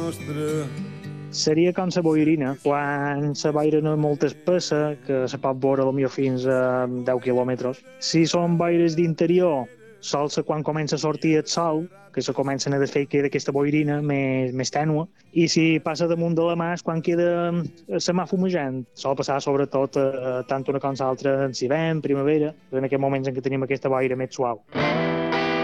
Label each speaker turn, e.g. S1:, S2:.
S1: nostra.
S2: Seria com la boirina, quan la boira no és molt espessa, que se pot veure potser fins a 10 quilòmetres. Si són boires d'interior, sol ser quan comença a sortir el sol, que se comencen a desfer i queda aquesta boirina més tènua, i si passa damunt de la mà és quan queda la mà fumejant. Sol passar sobretot tant una com l'altra en hivern, primavera, en aquests moments en què tenim aquesta boira més suau.